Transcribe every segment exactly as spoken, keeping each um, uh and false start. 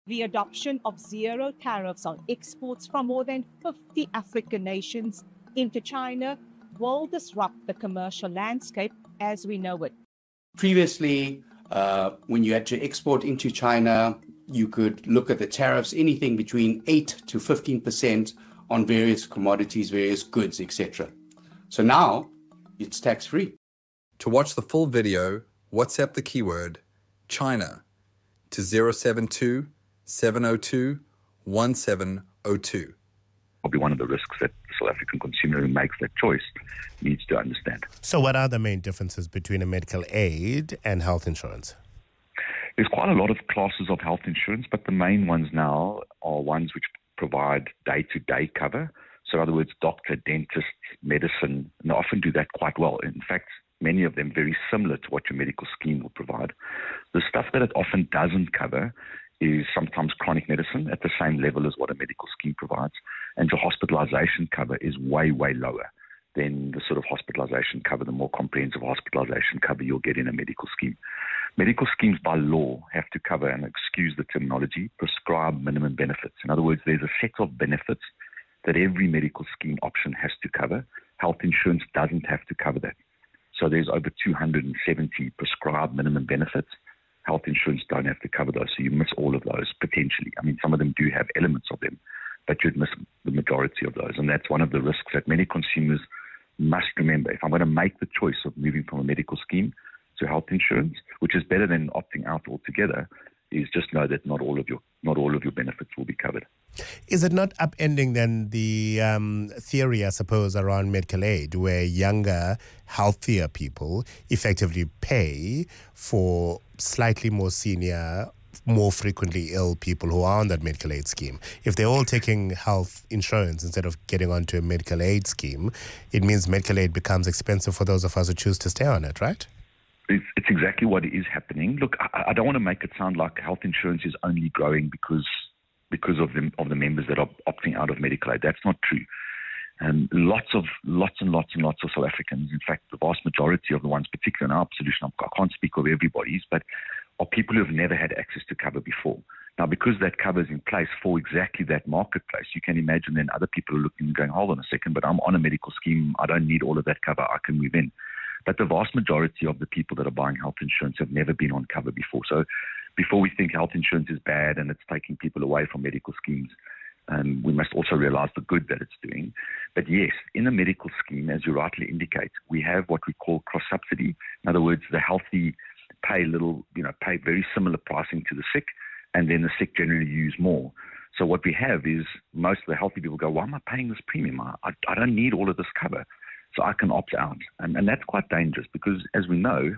The adoption of zero tariffs on exports from more than fifty African nations into China will disrupt the commercial landscape as we know it. Previously, uh, when you had to export into China, you could look at the tariffs, anything between eight to fifteen percent on various commodities, various goods, et cetera. So now it's tax-free. To watch the full video, WhatsApp the keyword China to zero seven two, seven zero two, one seven zero two. Probably one of the risks that the South African consumer who makes that choice needs to understand. So what are the main differences between a medical aid and health insurance? There's quite a lot of classes of health insurance, but the main ones now are ones which provide day-to-day cover. So in other words, doctor, dentist, medicine, and they often do that quite well. In fact, many of them very similar to what your medical scheme will provide. The stuff that it often doesn't cover is sometimes chronic medicine at the same level as what a medical scheme provides. And your hospitalization cover is way, way lower than the sort of hospitalization cover, the more comprehensive hospitalization cover you'll get in a medical scheme. Medical schemes by law have to cover, and excuse the terminology, prescribed minimum benefits. In other words, there's a set of benefits that every medical scheme option has to cover. Health insurance doesn't have to cover that. So there's over two hundred seventy prescribed minimum benefits. Health insurance don't have to cover those, so you miss all of those potentially. I mean, some of them do have elements of them, but you'd miss the majority of those. And that's one of the risks that many consumers must remember. If I'm going to make the choice of moving from a medical scheme to health insurance, which is better than opting out altogether, is just know that not all of your not all of your benefits will be covered. Is it not upending then the um, theory, I suppose, around medical aid, where younger, healthier people effectively pay for slightly more senior, more frequently ill people who are on that medical aid scheme? If they're all taking health insurance instead of getting onto a medical aid scheme, it means medical aid becomes expensive for those of us who choose to stay on it, right? It's, it's exactly what is happening. Look, I, I don't want to make it sound like health insurance is only growing because because of the of the members that are opting out of medical aid. That's not true. Um, lots of lots and lots and lots of South Africans, in fact, the vast majority of the ones, particularly in our solution, I can't speak of everybody's, but are people who have never had access to cover before. Now, because that cover is in place for exactly that marketplace, you can imagine then other people are looking and going, hold on a second, but I'm on a medical scheme. I don't need all of that cover. I can move in. But the vast majority of the people that are buying health insurance have never been on cover before. So before we think health insurance is bad and it's taking people away from medical schemes, um, we must also realize the good that it's doing. But yes, in a medical scheme, as you rightly indicate, we have what we call cross-subsidy. In other words, the healthy pay little, you know, pay very similar pricing to the sick, and then the sick generally use more. So what we have is most of the healthy people go, why am I paying this premium? I, I, I don't need all of this cover. So I can opt out. And, and that's quite dangerous because, as we know,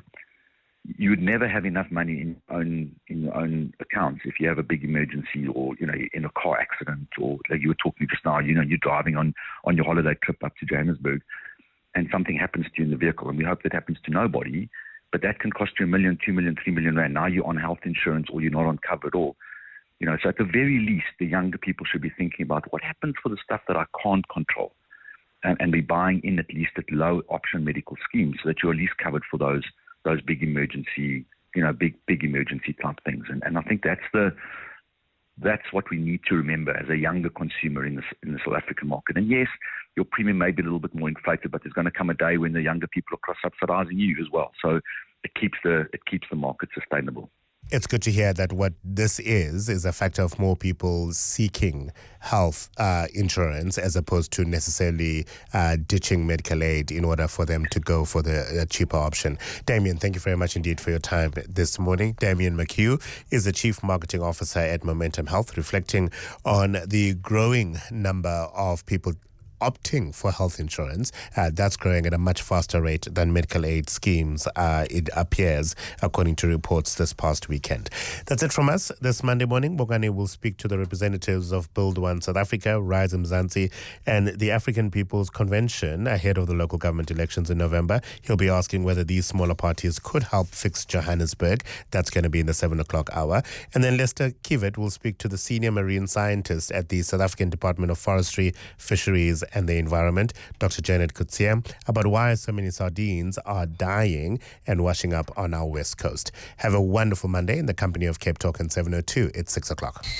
you would never have enough money in your own in your own accounts if you have a big emergency or, you know, in a car accident, or like you were talking just now, you know, you're driving on, on your holiday trip up to Johannesburg and something happens to you in the vehicle, and we hope that happens to nobody, but that can cost you a million, two million, three million rand. Now you're on health insurance or you're not on cover at all. You know, so at the very least, the younger people should be thinking about what happens for the stuff that I can't control. And, and be buying in at least at low option medical schemes so that you're at least covered for those those big emergency, you know, big big emergency type things. And and I think that's the that's what we need to remember as a younger consumer in the in the South African market. And yes, your premium may be a little bit more inflated, but there's going to come a day when the younger people are cross-subsidizing you as well. So it keeps the it keeps the market sustainable. It's good to hear that what this is, is a factor of more people seeking health uh, insurance as opposed to necessarily uh, ditching medical aid in order for them to go for the uh, cheaper option. Damien, thank you very much indeed for your time this morning. Damien McHugh is the Chief Marketing Officer at Momentum Health, reflecting on the growing number of people opting for health insurance. Uh, that's growing at a much faster rate than medical aid schemes, uh, it appears, according to reports this past weekend. That's it from us this Monday morning. Bongani will speak to the representatives of Build One South Africa, Rise Mzansi, and the African People's Convention ahead of the local government elections in November. He'll be asking whether these smaller parties could help fix Johannesburg. That's going to be in the seven o'clock hour. And then Lester Kivet will speak to the senior marine scientist at the South African Department of Forestry, Fisheries and the Environment, Doctor Janet Kutsia, about why so many sardines are dying and washing up on our west coast. Have a wonderful Monday in the company of Cape Talk and seven oh two. It's six o'clock.